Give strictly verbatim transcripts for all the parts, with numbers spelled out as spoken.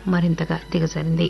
మరింతగా దిగజారింది.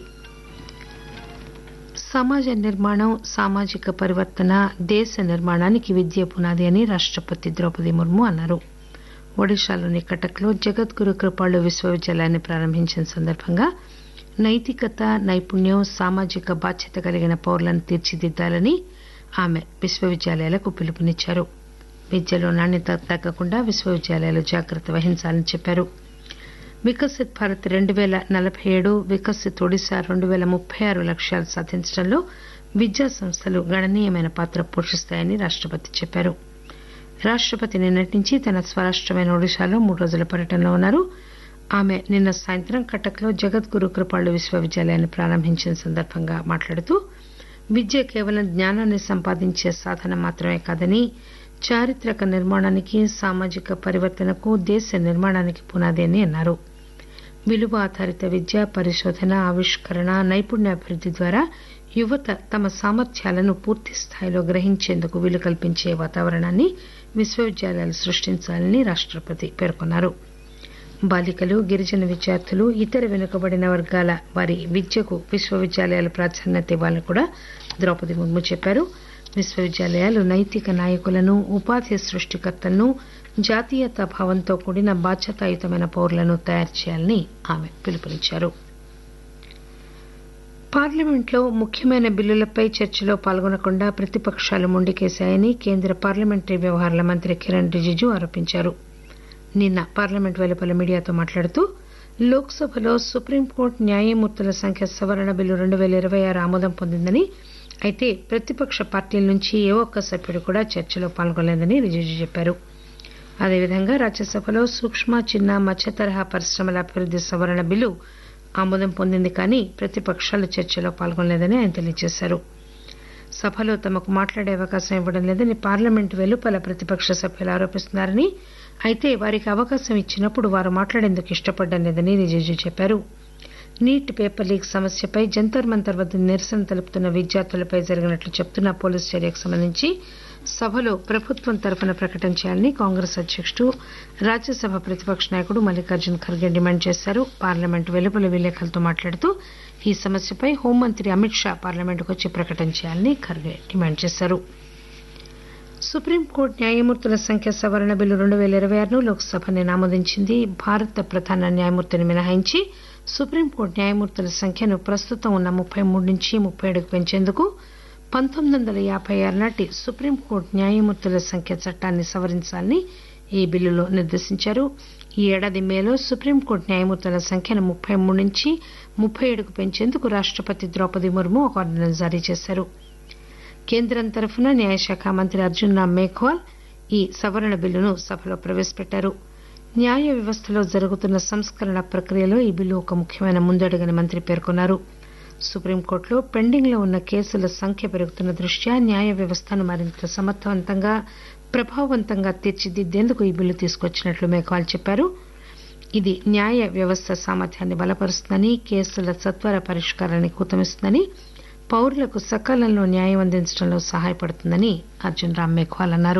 సమాజ నిర్మాణం, సామాజిక పరివర్తన, దేశ నిర్మాణానికి విద్య పునాది అని రాష్టపతి ద్రౌపది ముర్ము అన్నారు. ఒడిశాలోని కటక్లో జగద్గురు కృపాళు విశ్వవిద్యాలయాన్ని ప్రారంభించిన సందర్భంగా నైతికత, నైపుణ్యం, సామాజిక బాధ్యత కలిగిన పౌరులను తీర్చిదిద్దాలని ఆమె విశ్వవిద్యాలయాలకు పిలుపునిచ్చారు. విద్యలో నాణ్యత తగ్గకుండా విశ్వవిద్యాలయాలు జాగ్రత్త వహించాలని చెప్పారు. వికసిత్ భారత్ రెండు పేల నలభై ఏడు వికసిత్ ఒడిశా రెండు పేల ముప్పై ఆరు లక్ష్యాలు సాధించడంలో విద్యా సంస్థలు గణనీయమైన పాత్ర పోషిస్తాయని రాష్టపతి చెప్పారు. రాష్టపతి నిన్నటి నుంచి తన స్వరాష్టమైన ఒడిశాలో మూడు రోజుల పర్యటనలో ఉన్నారు. ఆమె నిన్న సాయంత్రం కటక్లో జగద్గురు కృపాళు విశ్వవిద్యాలయాన్ని ప్రారంభించిన సందర్భంగా మాట్లాడుతూ విద్య కేవలం జ్ఞానాన్ని సంపాదించే సాధనం మాత్రమే కాదని చారిత్రక నిర్మాణానికి, సామాజిక పరివర్తనకు, దేశ నిర్మాణానికి పునాది అని అన్నారు. విలువ ఆధారిత విద్య, పరిశోధన, ఆవిష్కరణ, నైపుణ్యాభివృద్ది ద్వారా యువత తమ సామర్థ్యాలను పూర్తి స్థాయిలో గ్రహించేందుకు వీలు కల్పించే వాతావరణాన్ని విశ్వవిద్యాలయాలు సృష్టించాలని రాష్టపతి పేర్కొన్నారు. బాలికలు, గిరిజన విద్యార్థులు, ఇతర వెనుకబడిన వర్గాల వారి విద్యకు విశ్వవిద్యాలయాలు ప్రాధాన్యత ఇవ్వాలని కూడా ద్రౌపది ముర్ము చెప్పారు. విశ్వవిద్యాలయాలు నైతిక నాయకులను, ఉపాధి సృష్టికర్తలను, జాతీయతా భావంతో కూడిన బాధ్యతాయుతమైన పౌరులను తయారు చేయాలని ఆమె పిలుపునిచ్చారు. పార్లమెంట్లో ముఖ్యమైన బిల్లులపై చర్చలో పాల్గొనకుండా ప్రతిపక్షాలు మొండికేశాయని కేంద్ర పార్లమెంటరీ వ్యవహారాల మంత్రి కిరణ్ రిజిజు ఆరోపించారు. నిన్న పార్లమెంట్ వెలుపల మీడియాతో మాట్లాడుతూ లోక్సభలో సుప్రీంకోర్టు న్యాయమూర్తుల సంఖ్య సవరణ బిల్లు రెండు పేల ఇరవై ఆరు ఆమోదం పొందిందని, అయితే ప్రతిపక్ష పార్టీల నుంచి ఏ ఒక్క సభ్యుడు కూడా చర్చలో పాల్గొనలేదని రిజిజు చెప్పారు. అదేవిధంగా రాజ్యసభలో సూక్ష్మ, చిన్న, మధ్య తరహా పరిశ్రమల అభివృద్ది సవరణ బిల్లు ఆమోదం పొందింది కానీ ప్రతిపక్షాలు చర్చలో పాల్గొనలేదని ఆయన తెలియజేశారు. సభలో తమకు మాట్లాడే అవకాశం ఇవ్వడం లేదని పార్లమెంటు వెలుపల ప్రతిపక్ష సభ్యులు ఆరోపిస్తున్నారని, అయితే వారికి అవకాశం ఇచ్చినప్పుడు వారు మాట్లాడేందుకు ఇష్టపడడం లేదని రిజిజు చెప్పారు. నీట్ పేపర్ లీక్ సమస్యపై జంతర్ మంతర్ వద్ద నిరసన తెలుపుతున్న విద్యార్థులపై జరిగినట్లు చెబుతున్న పోలీసు చర్యకు సంబంధించి సభలో ప్రభుత్వం తరఫున ప్రకటన చేయాలని కాంగ్రెస్ అధ్యకుడు, రాజ్యసభ ప్రతిపక్ష నాయకుడు మల్లికార్జున్ ఖర్గే డిమాండ్ చేశారు. పార్లమెంటు వెలుపల విలేకరులతో మాట్లాడుతూ ఈ సమస్యపై హోంమంత్రి అమిత్ షా పార్లమెంటుకు వచ్చి ప్రకటన చేయాలని ఖర్గే డిమాండ్ చేశారు. సుప్రీంకోర్టు న్యాయమూర్తుల సంఖ్య సవరణ బిల్లు రెండు పేల ఇరవై ఆరును లోక్సభ నిన్న ఆమోదించింది. భారత ప్రధాన న్యాయమూర్తిని మినహాయించి సుప్రీంకోర్టు న్యాయమూర్తుల సంఖ్యను ప్రస్తుతం ఉన్న ముప్పై మూడు నుంచి ముప్పై ఏడుకు పెంచేందుకు పంతొమ్మిది వందల యాభై ఆరు నాటి సుప్రీంకోర్టు న్యాయమూర్తుల సంఖ్య చట్టాన్ని సవరించాలని ఈ బిల్లులో నిర్దేశించారు. ఈ ఏడాది మేలో సుప్రీంకోర్టు న్యాయమూర్తుల సంఖ్యను ముప్పై మూడు నుంచి ముప్పై ఏడుకు పెంచేందుకు రాష్టపతి ద్రౌపది ముర్ము ఒక ఆర్డినెన్స్ జారీ చేశారు. కేంద్రం తరఫున న్యాయశాఖ మంత్రి అర్జున్ రామ్ మేఘ్వాల్ ఈ సవరణ బిల్లును సభలో ప్రవేశపెట్టారు. న్యాయ వ్యవస్థలో జరుగుతున్న సంస్కరణ ప్రక్రియలో ఈ బిల్లు ఒక ముఖ్యమైన ముందడుగని మంత్రి పేర్కొన్నారు. సుప్రీంకోర్టులో పెండింగ్ లో ఉన్న కేసుల సంఖ్య పెరుగుతున్న దృష్ట్యా న్యాయ వ్యవస్థను మరింత సమర్థవంతంగా, ప్రభావవంతంగా తీర్చిదిద్దేందుకు ఈ బిల్లు తీసుకొచ్చినట్లు మేఘ్వాల్ చెప్పారు. ఇది న్యాయ వ్యవస్థ సామర్థ్యాన్ని బలపరుస్తుందని, కేసుల సత్వర పరిష్కారానికి ఊతమిస్తుందని, పౌరులకు సకాలంలో న్యాయం అందించడంలో సహాయపడుతుందని అర్జున్ రామ్ మేఘ్వాల్ అన్నారు.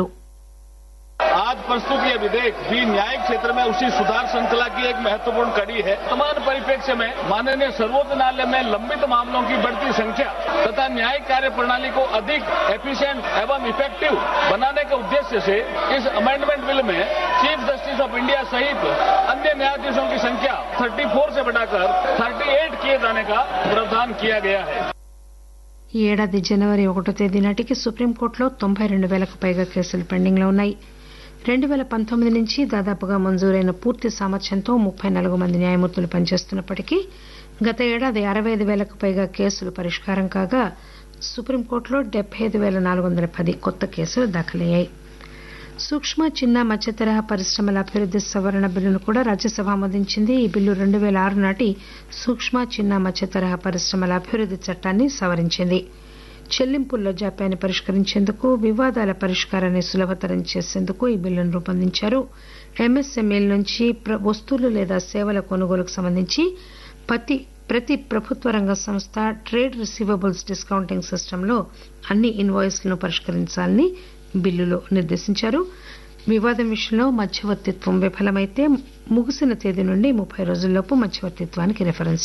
आज प्रस्तुत यह विधेयक भी न्यायिक क्षेत्र में उसी सुधार श्रृंखला की एक महत्वपूर्ण कड़ी है. वर्तमान परिप्रेक्ष्य में माननीय सर्वोच्च न्यायालय में लंबित मामलों की बढ़ती संख्या तथा न्यायिक कार्य प्रणाली को अधिक एफिशिएंट एवं इफेक्टिव बनाने के उद्देश्य से इस अमेंडमेंट बिल में चीफ जस्टिस ऑफ इंडिया सहित अन्य न्यायाधीशों की संख्या चौंतीस से बढ़ाकर अड़तीस किए जाने का प्रावधान किया गया है. ఈ ఏడాది జనవరి ఒకటో తేదీ నాటికి సుప్రీంకోర్టులో తొంభై రెండు వేలకు పైగా కేసులు పెండింగ్ లో ఉన్నాయి. రెండు పేల పంతొమ్మిది నుంచి దాదాపుగా మంజూరైన పూర్తి సామర్థ్యంతో ముప్పై నాలుగు మంది న్యాయమూర్తులు పనిచేస్తున్నప్పటికీ గత ఏడాది అరవై ఐదు వేలకు పైగా కేసులు పరిష్కారం కాగా సుప్రీంకోర్టులో డెబ్బై ఐదు పేల నాలుగు వందల పది కొత్త కేసులు దాఖలయ్యాయి. సూక్ష్మ, చిన్న, మధ్య తరహా పరిశ్రమల అభివృద్ది సవరణ బిల్లును కూడా రాజ్యసభ ఆమోదించింది. ఈ బిల్లు రెండు పేల ఆరు నాటి సూక్ష్మ, చిన్న, మధ్య తరహా పరిశ్రమల అభివృద్ది చట్టాన్ని సవరించింది. చెల్లింపుల్లో జాప్యాన్ని పరిష్కరించేందుకు, వివాదాల పరిష్కారాన్ని సులభతరం చేసేందుకు ఈ బిల్లును రూపొందించారు. ఎంఎస్ఎంఈల నుంచి వస్తువులు లేదా సేవల కొనుగోలుకు సంబంధించి ప్రతి ప్రతి ప్రభుత్వ రంగ సంస్థ ట్రేడ్ రిసీవబుల్స్ డిస్కౌంటింగ్ సిస్టంలో అన్ని ఇన్వాయిస్లను పరిష్కరించాలని బిల్లులో నిర్దేశించారు. వివాదం విషయంలో మధ్యవర్తిత్వం విఫలమైతే ముగిసిన తేదీ నుండి ముప్పై రోజుల్లోపు మధ్యవర్తిత్వానికి రిఫరెన్స్